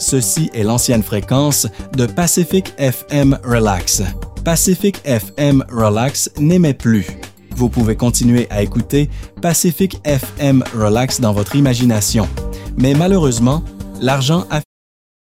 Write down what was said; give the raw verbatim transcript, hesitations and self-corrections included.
Ceci est l'ancienne fréquence de Pacific F M Relax. Pacific F M Relax n'émet plus. Vous pouvez continuer à écouter Pacific F M Relax dans votre imagination. Mais malheureusement, l'argent a